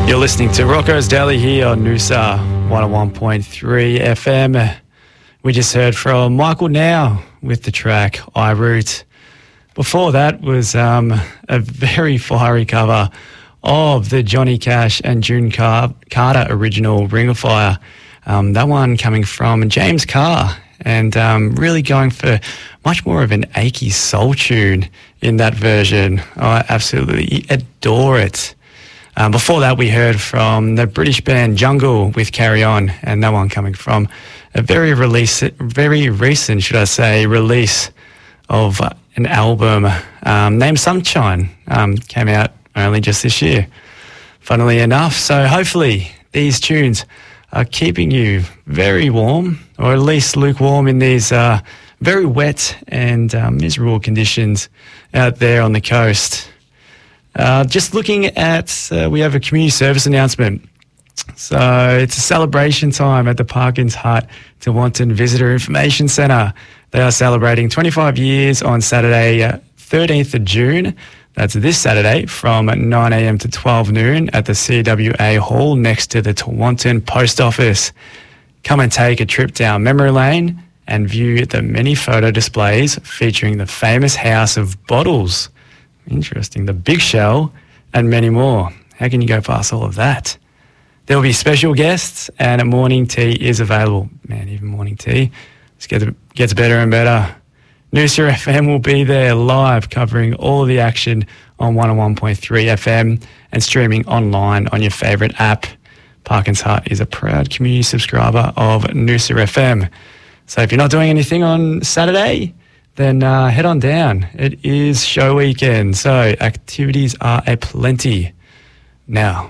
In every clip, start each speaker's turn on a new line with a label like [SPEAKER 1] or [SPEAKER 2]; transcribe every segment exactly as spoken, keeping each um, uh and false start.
[SPEAKER 1] You're listening to Rocco's Daily here on Noosa one oh one point three F M. We just heard from Michael Now with the track I Root. Before that was um, a very fiery cover of the Johnny Cash and June Car- Carter original Ring of Fire. Um, that one coming from James Carr, and um, really going for much more of an achy soul tune in that version. I absolutely adore it. Um, before that, we heard from the British band Jungle with Carry On, and that one coming from a very release, very recent, should I say, release of uh, an album um, named Sunshine. Um, came out only just this year, funnily enough. So hopefully these tunes are keeping you very warm, or at least lukewarm in these uh, very wet and uh, miserable conditions out there on the coast. Uh, just looking at, uh, we have a community service announcement. So it's a celebration time at the Parkins Hut Tewantin Visitor Information Centre. They are celebrating twenty-five years on Saturday, uh, thirteenth of June. That's this Saturday from nine a.m. to twelve noon at the C W A Hall next to the Tewantin Post Office. Come and take a trip down memory lane and view the many photo displays featuring the famous House of Bottles. Interesting. The Big Shell and many more. How can you go past all of that? There will be special guests and a morning tea is available. Man, even morning tea just gets, gets better and better. Noosa F M will be there live covering all of the action on one oh one point three F M and streaming online on your favourite app. Parkins Hut is a proud community subscriber of Noosa F M. So if you're not doing anything on Saturday, then uh, head on down. It is show weekend, so activities are aplenty. Now,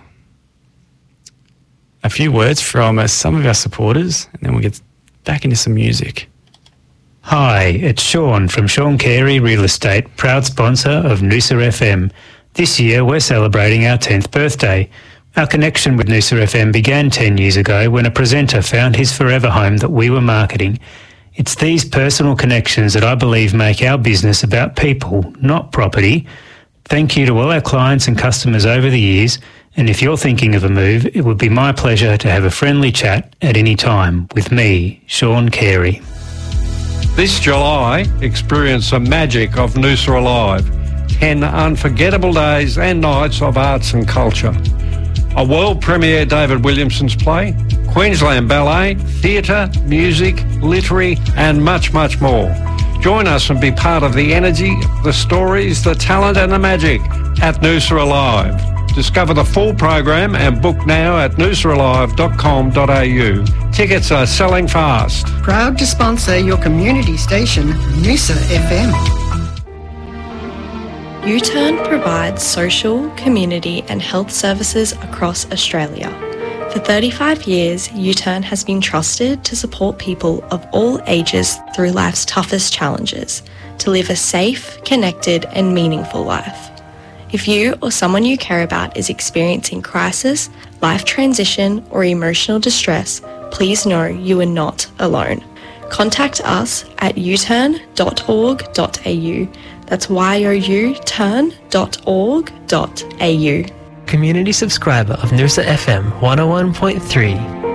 [SPEAKER 1] a few words from uh, some of our supporters, and then we'll get back into some music.
[SPEAKER 2] Hi, it's Sean from Sean Carey Real Estate, proud sponsor of Noosa F M. This year we're celebrating our tenth birthday. Our connection with Noosa F M began ten years ago when a presenter found his forever home that we were marketing. It's these personal connections that I believe make our business about people, not property. Thank you to all our clients and customers over the years, and if you're thinking of a move, it would be my pleasure to have a friendly chat at any time with me, Sean Carey.
[SPEAKER 3] This July, experience the magic of Noosa Alive. ten unforgettable days and nights of arts and culture. A world premiere David Williamson's play, Queensland Ballet, theatre, music, literary and much, much more. Join us and be part of the energy, the stories, the talent and the magic at Noosa Alive. Discover the full program and book now at noosa alive dot com dot a u. Tickets are selling fast.
[SPEAKER 4] Proud to sponsor your community station, Noosa F M.
[SPEAKER 5] U-Turn provides social, community and health services across Australia. For thirty-five years, U-Turn has been trusted to support people of all ages through life's toughest challenges, to live a safe, connected and meaningful life. If you or someone you care about is experiencing crisis, life transition or emotional distress, please know you are not alone. Contact us at u turn dot org dot a u. That's y o u turn dot org dot a u.
[SPEAKER 6] Community subscriber of Noosa F M one oh one point three.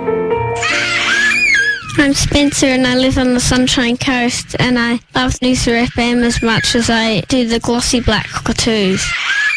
[SPEAKER 7] I'm Spencer and I live on the Sunshine Coast, and I love Noosa F M as much as I do the glossy black cockatoos.